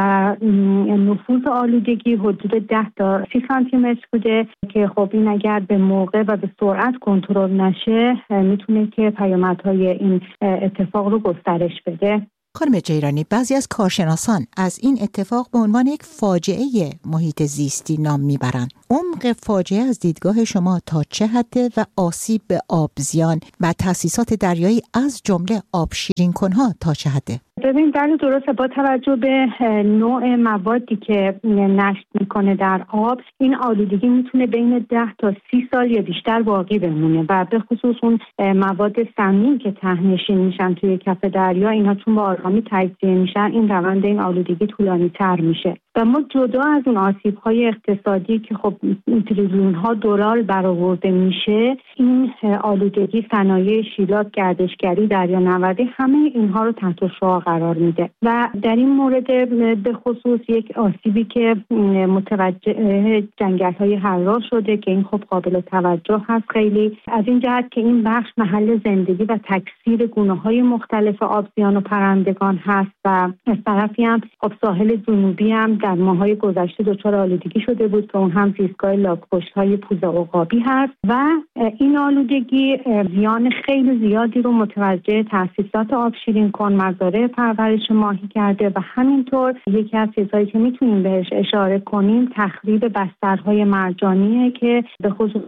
نفوذ آلودگی حدود 10 تا 30 سانتی متر بوده که خب این اگر به موقع و به سرعت کنترل نشه میتونه که پیامدهای این اتفاق رو گسترش بده. خانم جیرانی، بعضی از کارشناسان از این اتفاق به عنوان یک فاجعه محیط زیستی نام میبرند. عمق فاجعه از دیدگاه شما تا چه حده و آسیب به آبزیان و تأسیسات دریایی از جمله آبشیرین‌کنها تا چه حده؟ ببین بله درسته، با توجه به نوع موادی که نشت میکنه در آب، این آلودگی میتونه بین 10 تا 30 سال یا بیشتر باقی بمونه و به خصوص اون مواد سمی که ته‌نشین میشن توی کف دریا، اینا چون با آرامی تجزیه میشن، این روند این آلودگی طولانی تر میشه. و ما جدا از اون آسیب‌های اقتصادی که خب تریلیون‌ها دلار برآورده میشه، این آلودگی، صنایع شیلات، گردشگری، دریانوردی، همه اینها رو تحت شعاع قرار میده. و در این مورد به خصوص یک آسیبی که متوجه جنگل‌های حرا شده که این خب قابل توجه هست خیلی، از این جهت که این بخش محل زندگی و تکثیر گونه‌های مختلف آبزیان و پرندگان هست و از طرفی هم خب ساحل جنوبی هم در ماه‌های گذشته دچار آلودگی شده بود که اون هم زیستگاه لاک‌پشت‌های پوز عقابی هست و این آلودگی زیان خیلی زیادی رو متوجه تأسیسات آبشیرین کن، مزارع پرورش ماهی کرده و همینطور یکی از چیزهایی که میتونیم بهش اشاره کنیم تخریب بسترهای مرجانیه که به خصوص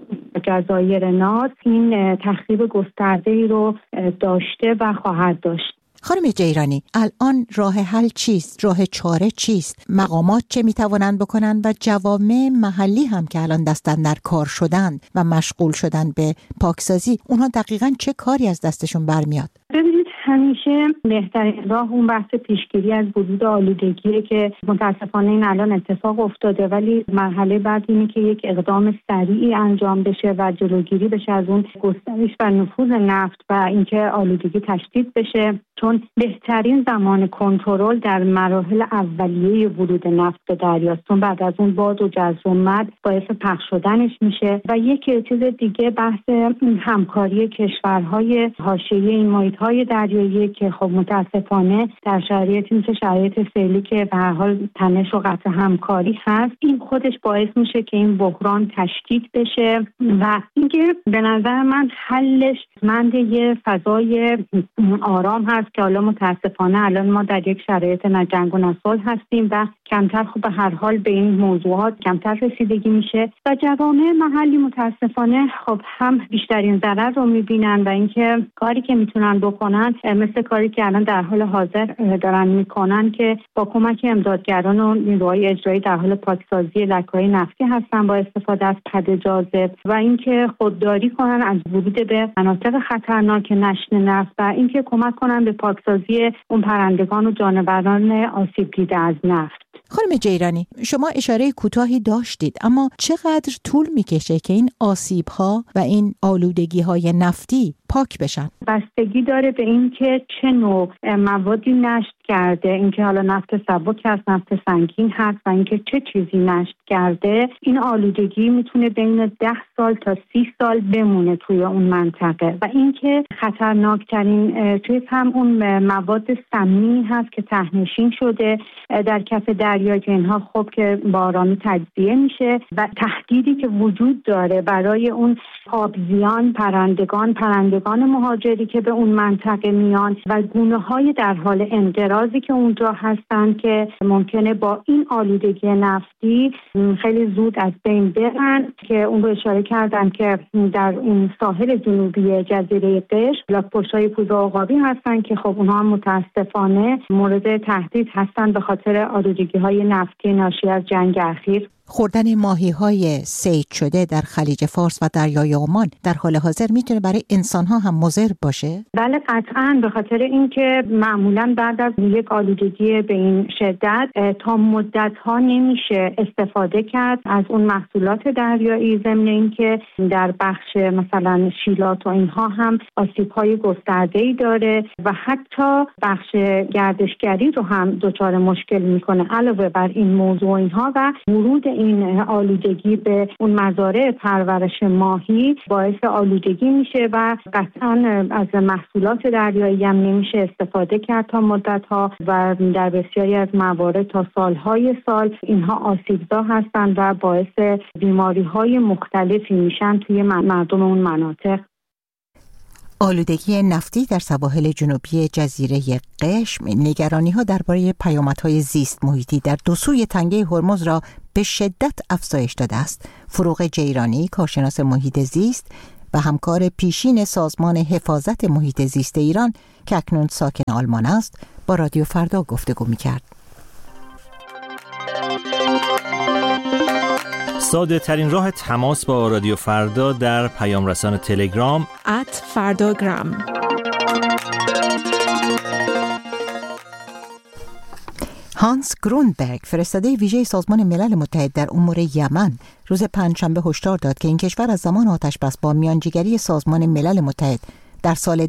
جزایر ناز این تخریب گسترده‌ای رو داشته و خواهد داشت. خانم جیرانی، الان راه حل چیست؟ راه چاره چیست؟ مقامات چه میتوانند بکنند و جوامع محلی هم که الان دستن در کار شدند و مشغول شدن به پاکسازی، اونها دقیقاً چه کاری از دستشون برمیاد؟ ببینید همیشه بهترین راه اون بحث پیشگیری از ورود آلودگیه که متاسفانه این الان اتفاق افتاده، ولی مرحله بعد اینه که یک اقدام سریعی انجام بشه و جلوگیری بشه از اون گسترش و نفوذ نفت و اینکه آلودگی تشدید بشه، چون بهترین زمان کنترل در مراحل اولیه ورود نفت به دریاست، چون بعد از اون باد و جزر و مد باعث پخش شدنش میشه. و یک چیز دیگه بحث همکاری کشورهای حاشیه این محیط‌های دریایی که خب متاسفانه در شرایطی مثل شرایط فعلی که به هر حال تنش و قطع همکاری هست، این خودش باعث میشه که این بحران تشدید بشه و اینکه به نظر من حلش مند یه فضای آرام هست که حالا متاسفانه الان ما در یک شرایط نه جنگ و نه صلح هستیم و کمتر خب به هر حال به این موضوعات کمتر رسیدگی میشه و جوامع محلی متاسفانه خب هم بیشترین ضرر رو میبینن و اینکه کاری که میتونن بکنن مثل کاری که الان در حال حاضر دارن میکنن که با کمک امدادگران و نیروهای اجرایی در حال پاکسازی لکه‌های نفتی هستن با استفاده از پد جاذب و اینکه خودداری کنن از ورود به مناطق خطرناک نشت نفت و اینکه کمک کنن به پاکسازی اون پرندگان و جانوران آسیب دیده از نفت. خانم جیرانی، شما اشاره کوتاهی داشتید، اما چقدر طول میکشه که این آسیب‌ها و این آلودگی‌های نفتی پاک بشن؟ بستگی داره به این که چه نوع موادی نشت کرده، اینکه حالا نفت سبک هست، نفت سنگین هست و اینکه چه چیزی نشت کرده. این آلودگی میتونه بین 10 سال تا 30 سال بمونه توی اون منطقه و اینکه خطرناکترین چیز هم اون مواد سمی هست که ته‌نشین شده در کف دریا که اینها خب که با آرامی تجزیه میشه و تهدیدی که وجود داره برای اون آبزیان، پرندگان مهاجری که به اون منطقه میان و گونه‌های در حال انقراضی که اونجا هستن که ممکنه با این آلودگی نفتی خیلی زود از بین برن، که اون رو اشاره کردن که در این ساحل جنوبی جزیره قشم لاک‌پشت‌های پوز عقابی هستن که خب اونها هم متاسفانه مورد تهدید هستن به خاطر آلودگی‌های نفتی ناشی از جنگ اخیر. خوردن ماهی‌های صید شده در خلیج فارس و دریای عمان در حال حاضر میتونه برای انسان‌ها هم مضر باشه؟ بله قطعاً، به خاطر اینکه معمولاً بعد از یک آلودگی به این شدت تا مدت‌ها نمیشه استفاده کرد از اون محصولات دریایی، ضمن اینکه در بخش مثلا شیلات و اینها هم آسیب‌های گسترده‌ای داره و حتی بخش گردشگری رو هم دچار مشکل میکنه. علاوه بر این موضوع اینها و ورود این آلودگی به اون مزارع پرورش ماهی باعث آلودگی میشه و قطعاً از محصولات دریایی هم نمیشه استفاده کرد تا مدت‌ها و در بسیاری از موارد تا سالهای سال اینها آسیبزا هستند و باعث بیماری‌های مختلفی میشن توی مردم اون مناطق. آلودگی نفتی در سواحل جنوبی جزیره قشم نگرانی‌ها درباره پیامدهای زیست محیطی در دو سوی تنگه هرمز را به شدت افزایش داده است. فروغ جیرانی، کارشناس محیط زیست، و همکار پیشین سازمان حفاظت محیط زیست ایران که اکنون ساکن آلمان است با رادیو فردا گفتگو می‌کرد. ساده ترین راه تماس با رادیو فردا در پیام رسان تلگرام @فرdagram. هانس گرونبرگ، فرستاده ویژه سازمان ملل متحد در امور یمن، روز پنجشنبه هشدار داد که این کشور از زمان آتش‌بس با میانجیگری سازمان ملل متحد در سال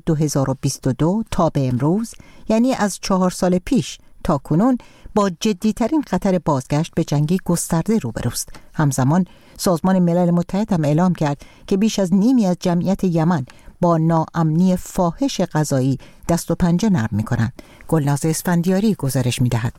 2022 تا به امروز، یعنی از 4 سال پیش تا کنون، با جدی‌ترین خطر بازگشت به جنگ گسترده روبروست. همزمان سازمان ملل متحد هم اعلام کرد که بیش از نیمی از جمعیت یمن با ناامنی فاحش غذایی دست و پنجه نرم می‌کنند. گلناز اسفندیاری گزارش می‌دهد.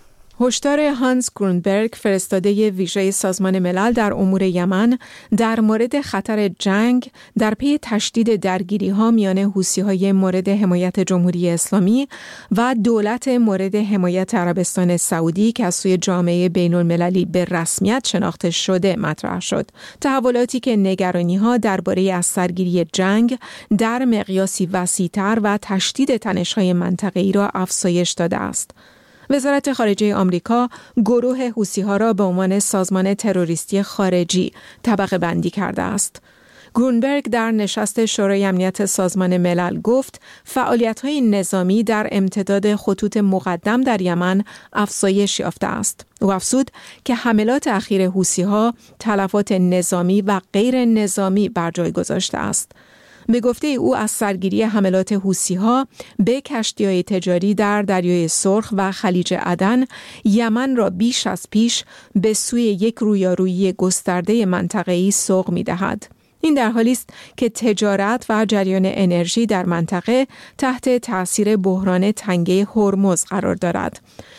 هشدار هانس گرونبرگ، فرستاده ویژه سازمان ملل در امور یمن، در مورد خطر جنگ در پی تشدید درگیری‌ها میان حوثی‌های مورد حمایت جمهوری اسلامی و دولت مورد حمایت عربستان سعودی که از سوی جامعه بین‌المللی به رسمیت شناخته شده مطرح شد. تحولاتی که نگرانی‌ها درباره از سرگیری جنگ در مقیاسی وسیع‌تر و تشدید تنش‌های منطقه‌ای را افزایش داده است. وزارت خارجه آمریکا گروه حوثی‌ها را به عنوان سازمان تروریستی خارجی طبقه بندی کرده است. گرونبرگ در نشست شورای امنیت سازمان ملل گفت فعالیت‌های نظامی در امتداد خطوط مقدم در یمن افزایش یافته است. او افزود که حملات اخیر حوثی‌ها تلفات نظامی و غیر نظامی بر جای گذاشته است. به گفته او از سرگیری حملات حوثی‌ها به کشتی‌های تجاری در دریای سرخ و خلیج عدن، یمن را بیش از پیش به سوی یک رویارویی گسترده منطقه‌ای سوق می‌دهد. این در حالی است که تجارت و جریان انرژی در منطقه تحت تأثیر بحران تنگه هرمز قرار دارد.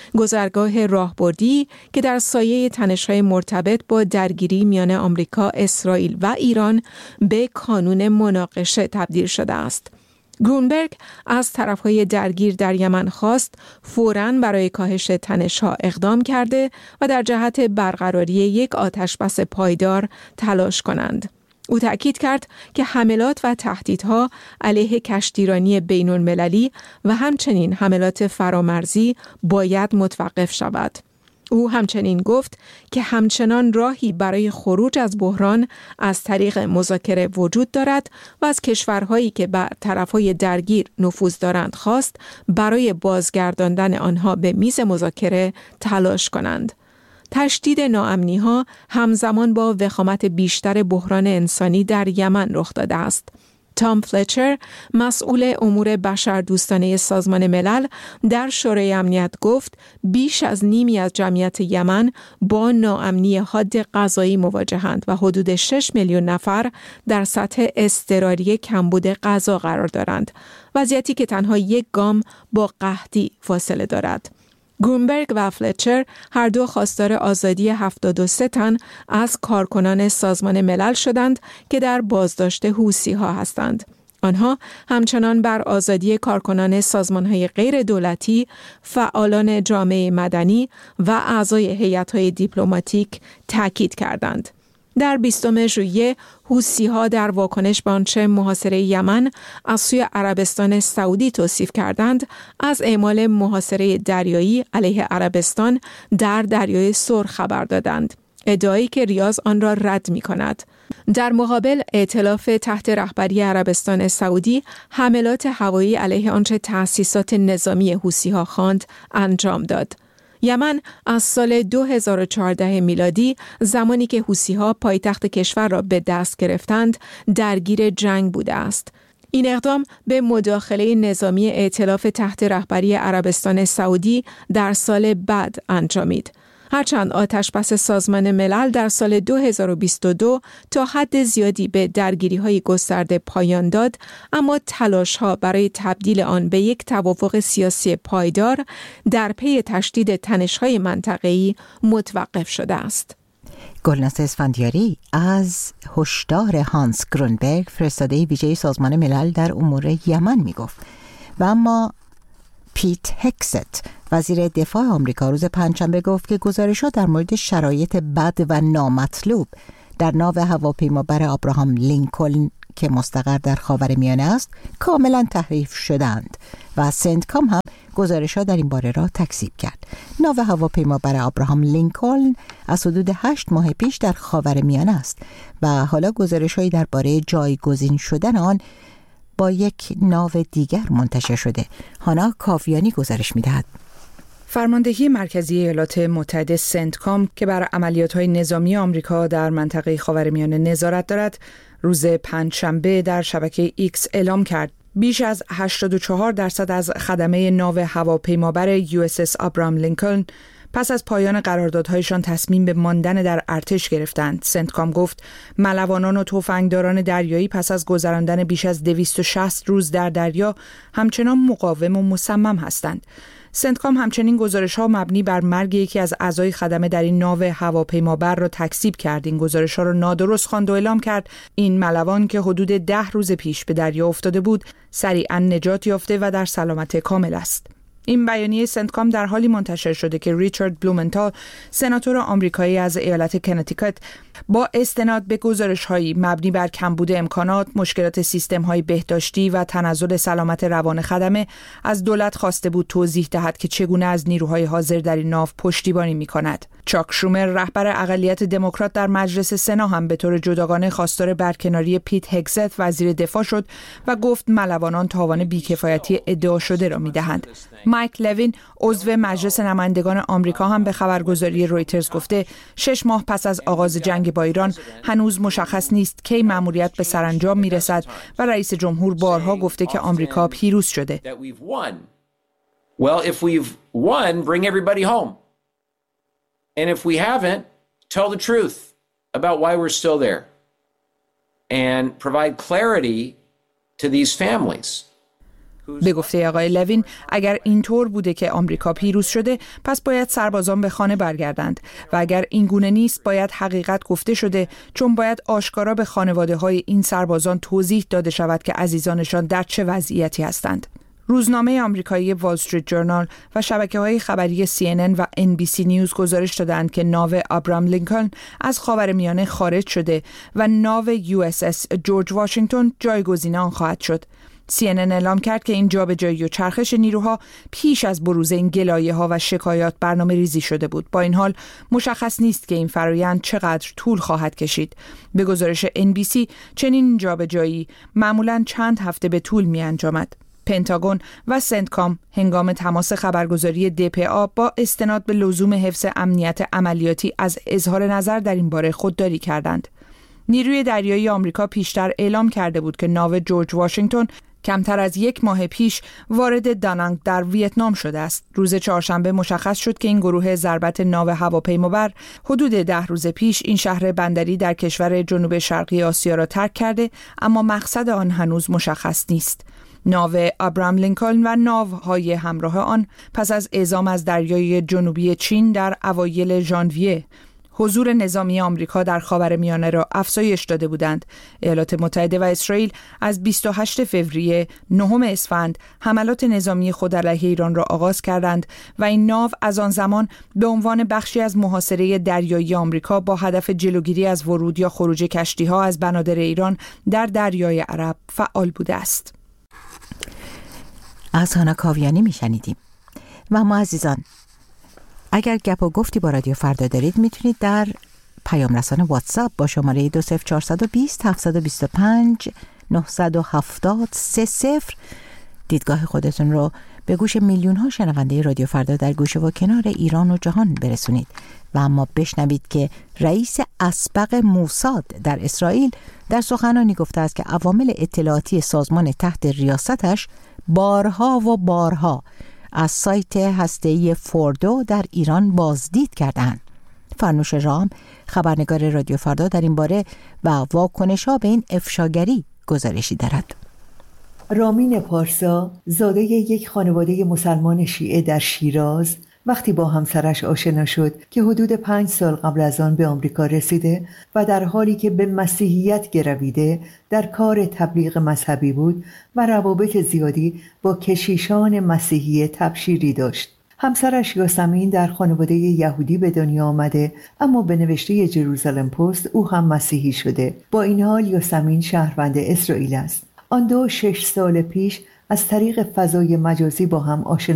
گذرگاه راهبردی که در سایه تنش‌های مرتبط با درگیری میان آمریکا، اسرائیل و ایران به کانون مناقشه تبدیل شده است. گرونبرگ از طرف‌های درگیر در یمن خواست فوراً برای کاهش تنش‌ها اقدام کرده و در جهت برقراری یک آتش‌بس پایدار تلاش کنند. او تأکید کرد که حملات و تهدیدها علیه کشتیرانی بین‌المللی و همچنین حملات فرامرزی باید متوقف شود. او همچنین گفت که همچنان راهی برای خروج از بحران از طریق مذاکره وجود دارد و از کشورهایی که بر طرفهای درگیر نفوذ دارند خواست برای بازگرداندن آنها به میز مذاکره تلاش کنند. تشدید ناامنی‌ها همزمان با وخامت بیشتر بحران انسانی در یمن رخ داده است. تام فلچر، مسئول امور بشردوستانه سازمان ملل، در شورای امنیت گفت بیش از نیمی از جمعیت یمن با ناامنی حاد غذایی مواجهند و حدود 6 میلیون نفر در سطح اضطراری کمبود غذا قرار دارند، وضعیتی که تنها یک گام با قحطی فاصله دارد. گرونبرگ و فلچر هر دو خواستار آزادی 73 تن از کارکنان سازمان ملل شدند که در بازداشت حوثی‌ها هستند. آنها همچنان بر آزادی کارکنان سازمان‌های غیر دولتی، فعالان جامعه مدنی و اعضای هیئت‌های دیپلماتیک تاکید کردند. در 20 ژوئیه حوثی‌ها در واکنش به آنچه محاصره یمن از سوی عربستان سعودی توصیف کردند، از اعمال محاصره دریایی علیه عربستان در دریای سرخ خبر دادند، ادعایی که ریاض آن را رد می‌کند. در مقابل، ائتلاف تحت رهبری عربستان سعودی حملات هوایی علیه آنچه تأسیسات نظامی حوثی‌ها خواند انجام داد. یمن از سال 2014 میلادی، زمانی که حوثی‌ها پایتخت کشور را به دست گرفتند، درگیر جنگ بوده است. این اقدام به مداخله نظامی ائتلاف تحت رهبری عربستان سعودی در سال بعد انجامید. هرچند آتش‌بس سازمان ملل در سال 2022 تا حد زیادی به درگیری‌های گسترده پایان داد، اما تلاش‌ها برای تبدیل آن به یک توافق سیاسی پایدار در پی تشدید تنش‌های منطقه‌ای متوقف شده است. گلناز اسفندیاری از هشدار هانس گرونبرگ، فرستاده ویژه سازمان ملل در امور یمن میگفت. و اما پیت هکست، وزیر دفاع آمریکا، روز پنجشنبه گفت که گزارش‌ها در مورد شرایط بد و نامطلوب در ناو هواپیمابر ابراهام لینکلن که مستقر در خاورمیانه است کاملا تحریف شدند و سنتکام هم گزارش‌ها در این باره را تکذیب کرد. ناو هواپیمابر ابراهام لینکلن از حدود 8 ماه پیش در خاورمیانه است و حالا گزارش‌هایی درباره جایگزین شدن آن با یک ناو دیگر منتشر شده. هانا کاویانی گزارش می‌دهد. فرماندهی مرکزی ایالات متحده سنتکام که بر عملیات‌های نظامی آمریکا در منطقه خاورمیانه نظارت دارد، روز پنجشنبه در شبکه ایکس اعلام کرد بیش از 84% از خدمه ناو هواپیمابر USS ابراهام لینکلن پس از پایان قراردادهایشان تصمیم به ماندن در ارتش گرفتند. سنتکام گفت ملوانان و تفنگداران دریایی پس از گذراندن بیش از 260 روز در دریا همچنان مقاوم و مصمم هستند. سنتکام همچنین گزارش‌ها مبنی بر مرگ یکی از اعضای خدمه در این ناو هواپیمابر را تکذیب کرد. این گزارش‌ها را نادرست خواند و اعلام کرد این ملوان که حدود 10 روز پیش به دریا افتاده بود سریعاً نجات یافته و در سلامت کامل است. این بیانیه سنتکام در حالی منتشر شده که ریچارد بلومنتال، سناتور آمریکایی از ایالت کنتیکت، با استناد به گزارش‌هایی مبنی بر کمبود امکانات، مشکلات سیستم‌های بهداشتی و تنزل سلامت روان خدمه از دولت خواسته بود توضیح دهد که چگونه از نیروهای حاضر در این ناو پشتیبانی می‌کند. چاک شومر، رهبر اقلیت دموکرات در مجلس سنا، هم به طور جداگانه خواستار برکناری پیت هگزت وزیر دفاع شد و گفت ملوانان تاوان بیکفایتی ادعا شده را می‌دهند. مایک لوین، عضو مجلس نمایندگان آمریکا، هم به خبرگزاری رویترز گفته 6 ماه پس از آغاز جنگ با ایران هنوز مشخص نیست کی مأموریت به سرانجام میرسد و رئیس جمهور بارها گفته که آمریکا پیروز شده. Well, if we've won, bring everybody home. And if we haven't, tell the truth about why we're still there and provide clarity to these families. به گفته آقای لوین اگر اینطور بوده که آمریکا پیروز شده پس باید سربازان به خانه برگردند و اگر این گونه نیست باید حقیقت گفته شده، چون باید آشکارا به خانواده های این سربازان توضیح داده شود که عزیزانشان در چه وضعیتی هستند. روزنامه آمریکایی وال استریت جورنال و شبکه‌های خبری CNN و NBC نیوز گزارش دادند که ناو ابراهام لینکلن از خاورمیانه خارج شده و ناو USS جورج واشنگتن جایگزین آن خواهد شد. CNN اعلام کرد که این جابجایی و چرخش نیروها پیش از بروز این گلایه‌ها و شکایات برنامه ریزی شده بود. با این حال مشخص نیست که این فرآیند چقدر طول خواهد کشید. به گزارش NBC چنین جابجایی معمولاً چند هفته به طول می‌انجامد. پنتاگون و سنتکام هنگام تماس خبرگزاری DPA با استناد به لزوم حفظ امنیت عملیاتی از اظهار نظر در این باره خودداری کردند. نیروی دریایی آمریکا پیشتر اعلام کرده بود که ناو جورج واشنگتن کمتر از 1 ماه پیش وارد دانانگ در ویتنام شده است. روز چهارشنبه مشخص شد که این گروه ضربت ناو هواپیمابر حدود 10 روز پیش این شهر بندری در کشور جنوب شرقی آسیا را ترک کرده، اما مقصد آن هنوز مشخص نیست. ناو ابراهام لینکلن و ناوهای همراه آن پس از اعزام از دریای جنوبی چین در اوایل ژانویه حضور نظامی آمریکا در خاورمیانه را افزایش داده بودند. ایالات متحده و اسرائیل از 28 فوریه 9 اسفند حملات نظامی خود علیه ایران را آغاز کردند و این ناو از آن زمان به عنوان بخشی از محاصره دریایی آمریکا با هدف جلوگیری از ورود یا خروج کشتی‌ها از بنادر ایران در دریای عرب فعال بوده است. از هانا کاویانی میشنیدیم. و ما عزیزان، اگر گپ و گفتی با رادیو فردا دارید میتونید در پیام رسان واتساپ با شماره 20420 725 970 30 دیدگاه خودتون رو به گوش میلیون ها شنونده رادیو فردا در گوشه و کنار ایران و جهان برسونید و اما بشنوید که رئیس اسبق موساد در اسرائیل در سخنانی گفته است که عوامل اطلاعاتی سازمان تحت ریاستش بارها و بارها از سایت هسته‌ای فوردو در ایران بازدید کردند. فرنوش رام، خبرنگار رادیو فردا، در این باره و واکنش‌ها به این افشاگری گزارشی دارد. رامین پارسا، زاده یک خانواده مسلمان شیعه در شیراز، وقتی با همسرش آشنا شد که حدود 5 سال قبل از آن به آمریکا رسیده و در حالی که به مسیحیت گرویده در کار تبلیغ مذهبی بود و روابط زیادی با کشیشان مسیحی تبشیری داشت. همسرش یاسمین در خانواده یهودی به دنیا آمده، اما به نوشته جروزالم پست او هم مسیحی شده. با این حال یاسمین شهروند اسرائیل است. آن دو 6 سال پیش از طریق فضای مجازی با هم آشنا